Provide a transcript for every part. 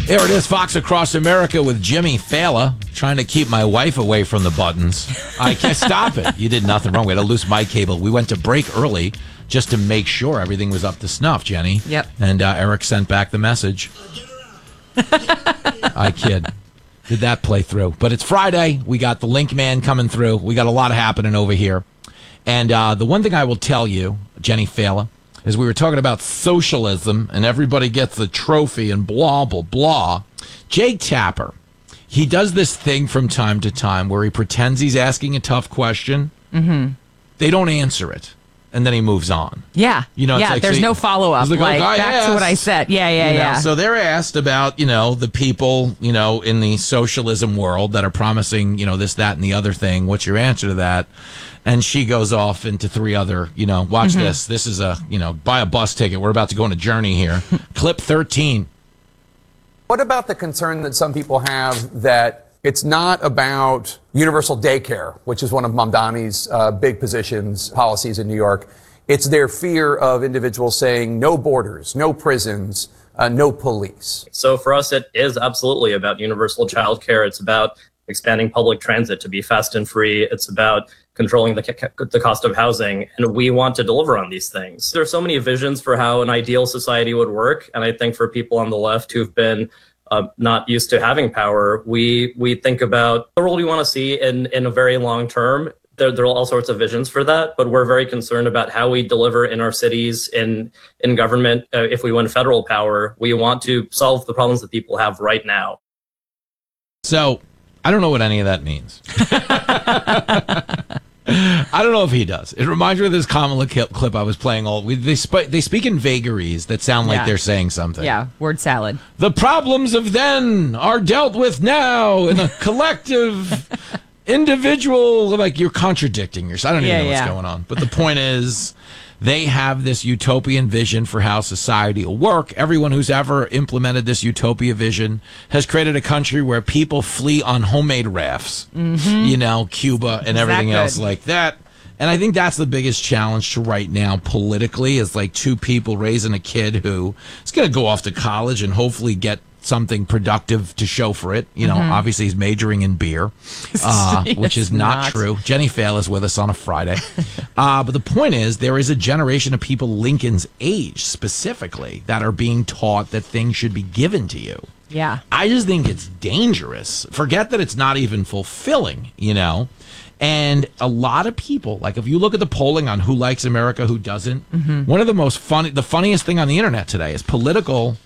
There it is, Fox Across America with Jimmy Fallon, trying to keep my wife away from the buttons. I can't stop it. You did nothing wrong. We had a loose mic cable. We went to break early just to make sure everything was up to snuff, Jenny. Yep. And Eric sent back the message. I kid. Did that play through? But it's Friday. We got the Link Man coming through. We got a lot happening over here. And the one thing I will tell you, Jenny Fallon, is we were talking about socialism and everybody gets the trophy and blah, blah, blah. Jake Tapper, he does this thing from time to time where he pretends he's asking a tough question. Mm-hmm. They don't answer it. And then he moves on. Yeah. You know, it's like, there's no follow-up. Like, back to what I said. Yeah. So they're asked about, the people, in the socialism world that are promising, this, that, and the other thing. What's your answer to that? And she goes off into three other, watch this. This is a, buy a bus ticket. We're about to go on a journey here. Clip 13. What about the concern that some people have that it's not about universal daycare, which is one of Mamdani's big policies in New York. It's their fear of individuals saying no borders, no prisons, no police. So for us, it is absolutely about universal childcare. It's about expanding public transit to be fast and free. It's about controlling the cost of housing. And we want to deliver on these things. There are so many visions for how an ideal society would work. And I think for people on the left who've been not used to having power, we think about the world we want to see in a very long term. There are all sorts of visions for that, but we're very concerned about how we deliver in our cities, in government. If we win federal power, we want to solve the problems that people have right now. So I don't know what any of that means. I don't know if he does. It reminds me of this Kamala clip I was playing. They speak in vagaries that sound like they're saying something. Yeah, word salad. The problems of then are dealt with now in a collective, individual. Like, you're contradicting yourself. I don't even know what's going on. But the point is, they have this utopian vision for how society will work. Everyone who's ever implemented this utopia vision has created a country where people flee on homemade rafts, Cuba and everything else like that. And I think that's the biggest challenge to right now politically, is like two people raising a kid who is going to go off to college and hopefully get something productive to show for it. Obviously he's majoring in beer, which is not true. Jenny Fallon is with us on a Friday. But the point is, there is a generation of people Lincoln's age specifically that are being taught that things should be given to you. Yeah. I just think it's dangerous. Forget that it's not even fulfilling, And a lot of people, like if you look at the polling on who likes America, who doesn't, one of the funniest thing on the internet today is Politico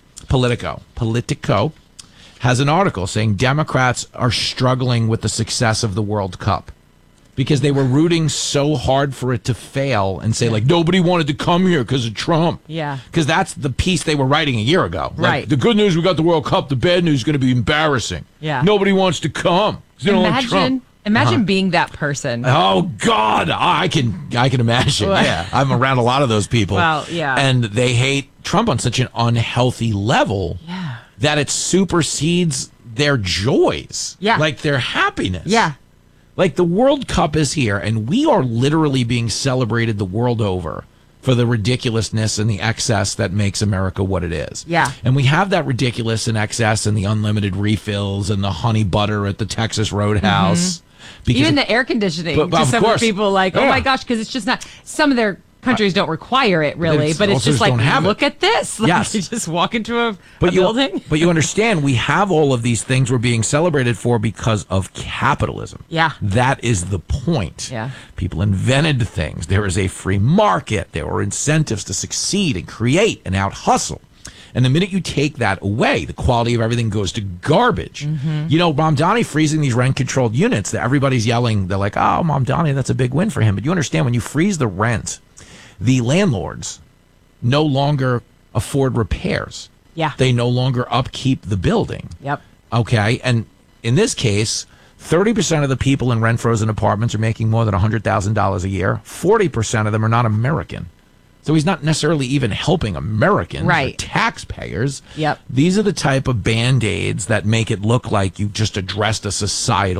has an article saying Democrats are struggling with the success of the World Cup because they were rooting so hard for it to fail and say, like, nobody wanted to come here because of Trump. Yeah. Because that's the piece they were writing a year ago. Right. Like, the good news, we got the World Cup. The bad news is going to be embarrassing. Yeah. Nobody wants to come. They don't like Trump. Imagine being that person. Oh God, I can imagine. Yeah, I'm around a lot of those people. Well, yeah, and they hate Trump on such an unhealthy level. Yeah. That it supersedes their joys. Yeah, like their happiness. Yeah, like the World Cup is here, and we are literally being celebrated the world over for the ridiculousness and the excess that makes America what it is. Yeah. And we have that ridiculous and excess and the unlimited refills and the honey butter at the Texas Roadhouse. Because even the air conditioning to some of the people like, oh my gosh, because it's just not, some of their countries don't require it really, but it's just like, look at this. Like, yes. You just walk into a building. But you understand, we have all of these things we're being celebrated for because of capitalism. Yeah. That is the point. Yeah. People invented things. There is a free market. There were incentives to succeed and create and out-hustle. And the minute you take that away, the quality of everything goes to garbage. Mamdani freezing these rent-controlled units, that everybody's yelling, they're like, oh, Mamdani, that's a big win for him. But you understand, when you freeze the rent, the landlords no longer afford repairs. Yeah. They no longer upkeep the building. Yep. Okay. And in this case, 30% of the people in rent-frozen apartments are making more than $100,000 a year. 40% of them are not American. So he's not necessarily even helping Americans or taxpayers. Yep. These are the type of Band-Aids that make it look like you just addressed a societal